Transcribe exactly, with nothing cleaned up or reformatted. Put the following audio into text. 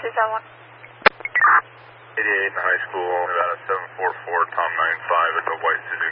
two seven one. eighty-eight in high school, about a seven four four, Tom nine five at the white Suzuki.